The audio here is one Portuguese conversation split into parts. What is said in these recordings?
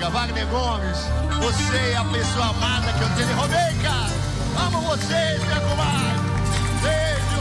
Robeca, Wagner Gomes, você é a pessoa amada que eu tenho. Robeca, amo você, minha comadre. Beijo.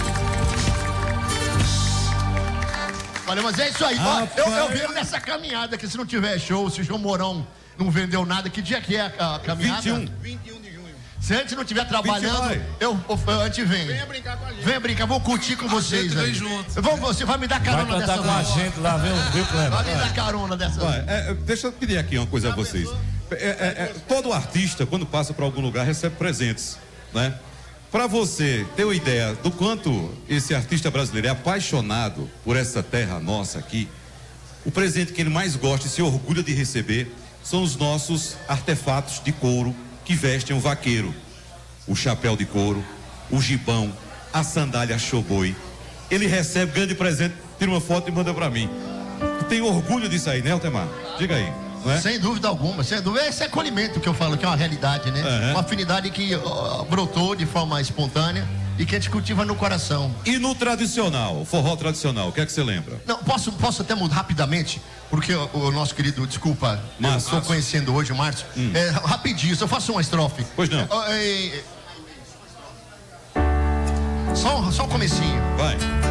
Olha, mas é isso aí. Ó, eu venho nessa caminhada que se não tiver show, se o João Mourão não vendeu nada, que dia que é a caminhada? 21 de junho. Se antes não estiver trabalhando, eu antes venho. Venha brincar com a gente. Venha brincar, vou curtir com vocês aí. Você vai me dar carona vai dessa cantar com a gente lá, viu, Cleber? Vai me dar carona dessa vez. Deixa eu pedir aqui uma coisa a vocês. Todo artista, quando passa para algum lugar, recebe presentes, né? Para você ter uma ideia do quanto esse artista brasileiro é apaixonado por essa terra nossa aqui, o presente que ele mais gosta e se orgulha de receber são os nossos artefatos de couro que vestem o vaqueiro. O chapéu de couro, o gibão, a sandália showboy. Ele recebe grande presente, tira uma foto e manda para mim. Tem orgulho disso aí, né, Altemar? Diga aí. Não é? Sem dúvida alguma, sem dúvida. Esse é acolhimento que eu falo, que é uma realidade, né? Uhum. Uma afinidade que brotou de forma espontânea e que a gente cultiva no coração. E no tradicional, forró tradicional, o que é que você lembra? Não, posso até mudar rapidamente, porque o nosso querido, desculpa, eu estou conhecendo hoje o Márcio. Rapidinho, só faço uma estrofe. Pois não. Só um comecinho. Vai.